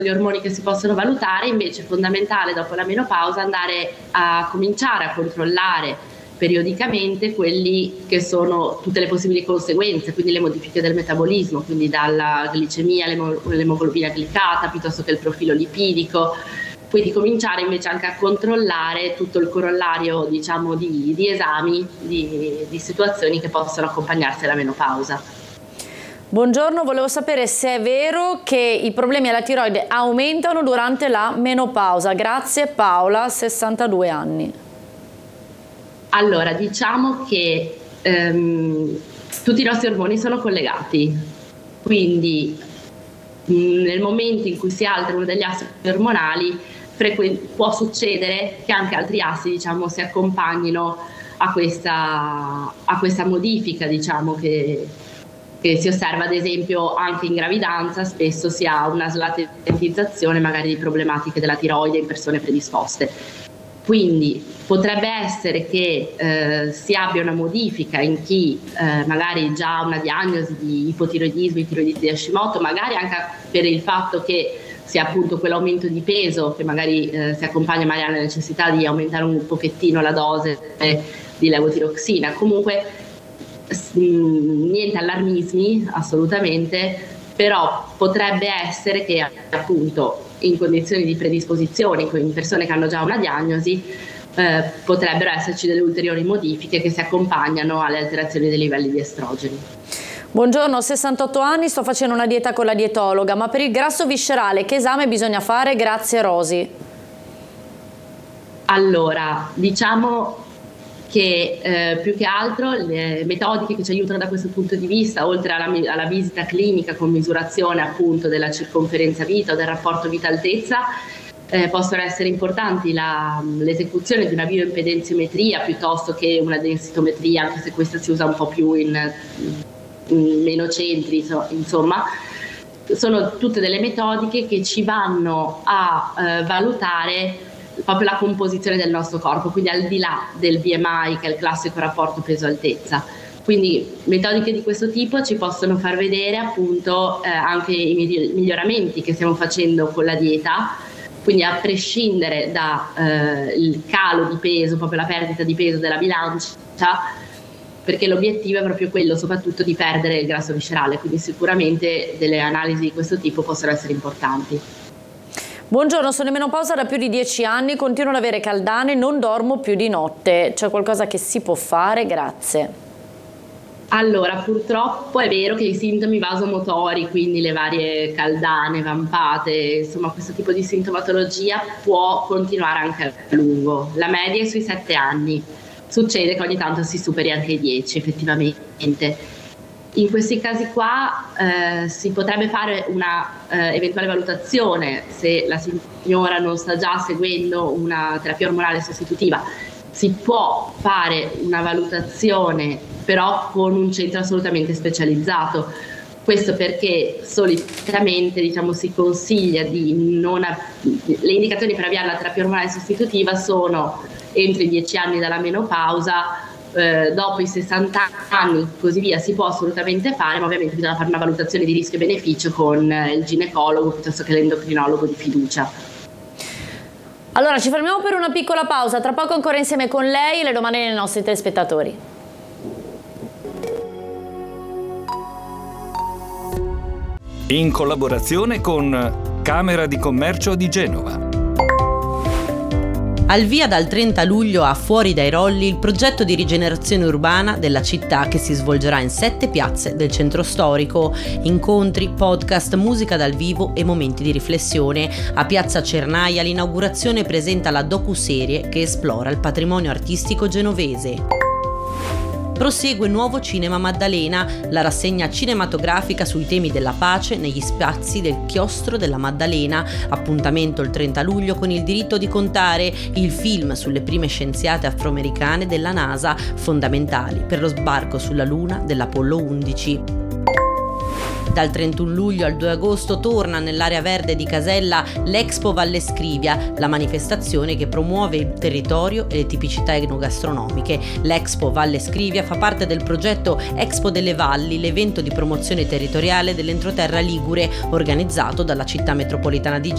gli ormoni che si possono valutare, invece è fondamentale dopo la menopausa andare a cominciare a controllare periodicamente quelli che sono tutte le possibili conseguenze, quindi le modifiche del metabolismo, quindi dalla glicemia all'emoglobina glicata, piuttosto che il profilo lipidico. Quindi cominciare invece anche a controllare tutto il corollario, diciamo, di esami, di situazioni che possono accompagnarsi alla menopausa. Buongiorno, volevo sapere se è vero che i problemi alla tiroide aumentano durante la menopausa. Grazie Paola, 62 anni. Allora, diciamo che tutti i nostri ormoni sono collegati, quindi nel momento in cui si alza uno degli assi ormonali può succedere che anche altri assi, diciamo, si accompagnino a questa modifica, diciamo, che si osserva ad esempio anche in gravidanza. Spesso si ha una slatentizzazione magari di problematiche della tiroide in persone predisposte. Quindi potrebbe essere che si abbia una modifica in chi magari già ha una diagnosi di ipotiroidismo, di tiroidite di Hashimoto, magari anche per il fatto che sia appunto quell'aumento di peso che magari si accompagna magari alla necessità di aumentare un pochettino la dose di levotiroxina. Comunque niente allarmismi assolutamente, però potrebbe essere che appunto in condizioni di predisposizione, in persone che hanno già una diagnosi, potrebbero esserci delle ulteriori modifiche che si accompagnano alle alterazioni dei livelli di estrogeni. Buongiorno, ho 68 anni, sto facendo una dieta con la dietologa, ma per il grasso viscerale che esame bisogna fare? Grazie Rosy. Allora, diciamo che più che altro le metodiche che ci aiutano da questo punto di vista, oltre alla visita clinica con misurazione appunto della circonferenza vita o del rapporto vita-altezza, possono essere importanti l'esecuzione di una bioimpedenziometria piuttosto che una densitometria, anche se questa si usa un po' più in meno centri, insomma. Sono tutte delle metodiche che ci vanno a valutare proprio la composizione del nostro corpo, quindi al di là del BMI, che è il classico rapporto peso-altezza. Quindi metodiche di questo tipo ci possono far vedere appunto anche i miglioramenti che stiamo facendo con la dieta, quindi a prescindere dal calo di peso, proprio la perdita di peso della bilancia, perché l'obiettivo è proprio quello, soprattutto di perdere il grasso viscerale, quindi sicuramente delle analisi di questo tipo possono essere importanti. Buongiorno, sono in menopausa da più di 10 anni, continuo ad avere caldane, non dormo più di notte. C'è qualcosa che si può fare? Grazie. Allora, purtroppo è vero che i sintomi vasomotori, quindi le varie caldane, vampate, insomma questo tipo di sintomatologia può continuare anche a lungo. La media è sui 7 anni. Succede che ogni tanto si superi anche i 10 effettivamente. In questi casi qua si potrebbe fare una eventuale valutazione se la signora non sta già seguendo una terapia ormonale sostitutiva. Si può fare una valutazione però con un centro assolutamente specializzato. Questo perché solitamente, diciamo, si consiglia le indicazioni per avviare la terapia ormonale sostitutiva sono entro i 10 anni dalla menopausa, dopo i 60 anni così via si può assolutamente fare, ma ovviamente bisogna fare una valutazione di rischio e beneficio con il ginecologo piuttosto che l'endocrinologo di fiducia. Allora ci fermiamo per una piccola pausa, tra poco ancora insieme con lei e le domande dei nostri telespettatori. In collaborazione con Camera di Commercio di Genova. Al via dal 30 luglio a Fuori dai Rolli il progetto di rigenerazione urbana della città che si svolgerà in 7 piazze del centro storico. Incontri, podcast, musica dal vivo e momenti di riflessione. A Piazza Cernaia l'inaugurazione presenta la docuserie che esplora il patrimonio artistico genovese. Prosegue Nuovo Cinema Maddalena, la rassegna cinematografica sui temi della pace negli spazi del Chiostro della Maddalena. Appuntamento il 30 luglio con Il diritto di contare, il film sulle prime scienziate afroamericane della NASA, fondamentali per lo sbarco sulla Luna dell'Apollo 11. Dal 31 luglio al 2 agosto torna nell'area verde di Casella l'Expo Valle Scrivia, la manifestazione che promuove il territorio e le tipicità enogastronomiche. L'Expo Valle Scrivia fa parte del progetto Expo delle Valli, l'evento di promozione territoriale dell'entroterra ligure organizzato dalla città metropolitana di